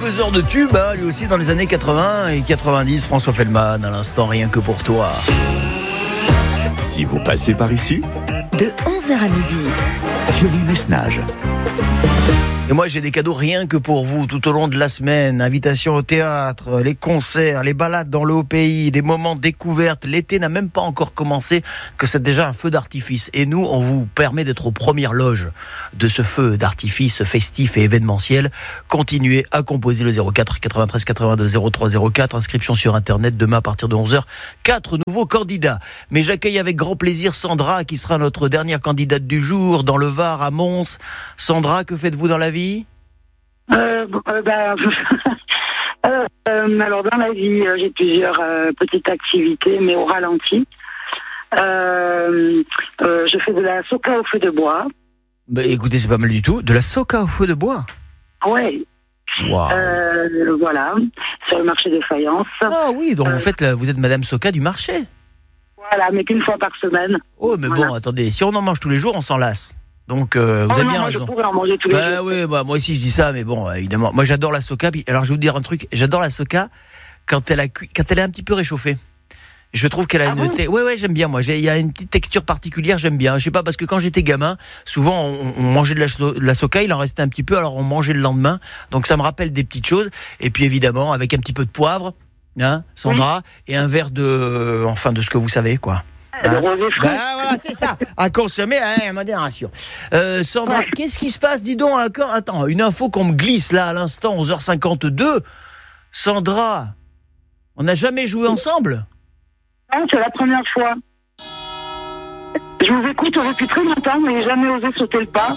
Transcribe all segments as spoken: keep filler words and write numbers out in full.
deux heures de tube, hein, lui aussi dans les années quatre-vingts et quatre-vingt-dix. François Feldman, à l'instant, rien que pour toi. Si vous passez par ici, de onze heures à midi, Thierry Messnage. Et moi, j'ai des cadeaux rien que pour vous tout au long de la semaine. Invitations au théâtre, les concerts, les balades dans le haut pays, des moments de découverte. L'été n'a même pas encore commencé, que c'est déjà un feu d'artifice. Et nous, on vous permet d'être aux premières loges de ce feu d'artifice festif et événementiel. Continuez à composer le zéro quatre quatre-vingt-treize quatre-vingt-deux zéro trois zéro quatre. Inscription sur Internet demain à partir de onze heures. Quatre nouveaux candidats. Mais j'accueille avec grand plaisir Sandra, qui sera notre dernière candidate du jour dans le Var à Mons. Sandra, que faites-vous dans la vie ? Euh, euh, bah, euh, euh, alors dans la vie, euh, j'ai plusieurs euh, petites activités, mais au ralenti. Euh, euh, je fais de la soca au feu de bois. Bah, écoutez, c'est pas mal du tout. De la soca au feu de bois. Ouais. Wow. Euh, voilà, sur le marché des faïences. Ah oui, donc euh, vous faites, la, vous êtes Madame Soca du marché. Voilà, mais qu'une fois par semaine. Oh, mais voilà. bon, attendez, si on en mange tous les jours, on s'en lasse. Donc, euh, vous oh avez non, bien moi, raison. Je pourrais en manger tous les Bah jours. oui, bah, moi aussi je dis ça, mais bon, évidemment. Moi j'adore la soca. Puis, alors je vais vous dire un truc, j'adore la soca quand elle a cuit, quand elle est un petit peu réchauffée. Je trouve qu'elle a Ah une. bon Te... Ouais, ouais, j'aime bien. Moi, il y a une petite texture particulière, j'aime bien. Je sais pas parce que quand j'étais gamin, souvent on, on mangeait de la, de la soca, il en restait un petit peu, alors on mangeait le lendemain. Donc ça me rappelle des petites choses. Et puis évidemment avec un petit peu de poivre, hein, Sandra, oui. Et un verre de, enfin de ce que vous savez, quoi. Hein bah, voilà, c'est ça. À consommer à modération. Euh, Sandra, ouais. Qu'est-ce qui se passe? Dis donc, encore. Attends, une info qu'on me glisse là à l'instant, onze heures cinquante-deux. Sandra, on n'a jamais joué ensemble? Non, c'est la première fois. Je vous écoute depuis très longtemps, mais j'ai jamais osé sauter le pas.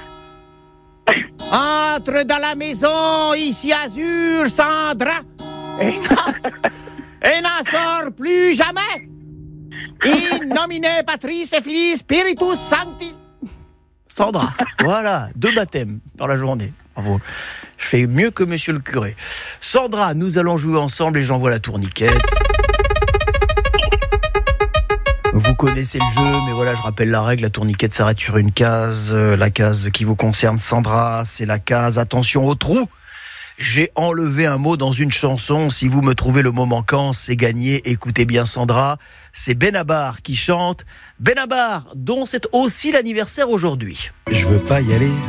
Entre dans la maison, ici Azur, Sandra, et n'en sort plus jamais. In nomine Patris et Filii Spiritus Sancti. Sandra, voilà, deux baptêmes dans la journée. Bravo. Je fais mieux que monsieur le curé. Sandra, nous allons jouer ensemble et j'envoie la tourniquette. Vous connaissez le jeu, mais voilà, je rappelle la règle, la tourniquette s'arrête sur une case. La case qui vous concerne, Sandra, c'est la case attention au trou. J'ai enlevé un mot dans une chanson. Si vous me trouvez le mot manquant, c'est gagné. Écoutez bien Sandra, c'est Benabar qui chante. Benabar, dont c'est aussi l'anniversaire aujourd'hui. Je veux pas y aller